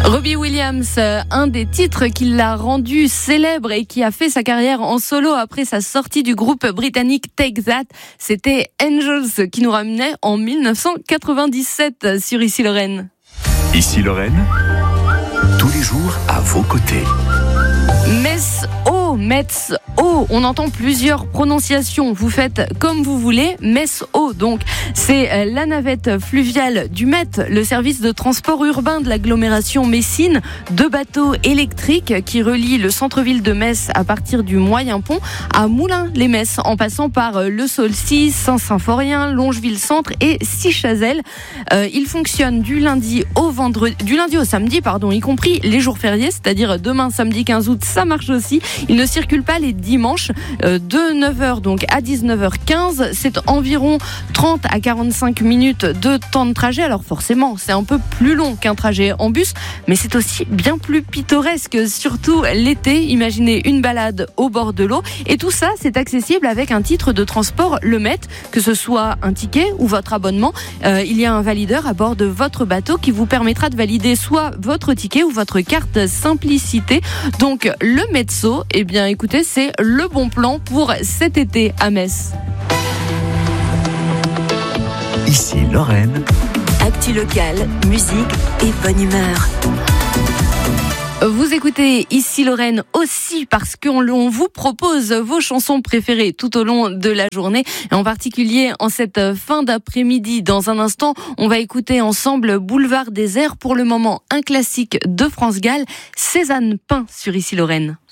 Robbie Williams, un des titres qui l'a rendu célèbre et qui a fait sa carrière en solo après sa sortie du groupe britannique Take That, c'était Angels qui nous ramenait en 1997 sur Ici Lorraine. Ici Lorraine, tous les jours à vos côtés. Metz-O, on entend plusieurs prononciations, vous faites comme vous voulez, Metz-O donc, c'est la navette fluviale du Met, le service de transport urbain de l'agglomération messine, 2 bateaux électriques qui relient le centre-ville de Metz à partir du Moyen-Pont à Moulins-les-Metz, en passant par Le Saulcy, Saint-Symphorien, Longeville-Centre et Sichazel. Il fonctionne du lundi au samedi, y compris les jours fériés, c'est-à-dire demain samedi 15 août, ça marche aussi. Il ne circule pas les dimanches de 9h donc à 19h15. C'est environ 30 à 45 minutes de temps de trajet. Alors forcément, c'est un peu plus long qu'un trajet en bus, mais c'est aussi bien plus pittoresque, surtout l'été. Imaginez une balade au bord de l'eau. Et tout ça, c'est accessible avec un titre de transport Le Met, que ce soit un ticket ou votre abonnement. Il y a un valideur à bord de votre bateau qui vous permettra de valider soit votre ticket ou votre carte Simplicité. Donc le Metz-O, eh bien écoutez, c'est le bon plan pour cet été à Metz. Ici Lorraine. Actu locale, musique et bonne humeur. Vous écoutez Ici Lorraine aussi parce qu'on vous propose vos chansons préférées tout au long de la journée, et en particulier en cette fin d'après-midi. Dans un instant, on va écouter ensemble Boulevard des Airs, pour le moment un classique de France Gall, Cézanne Pain sur Ici Lorraine.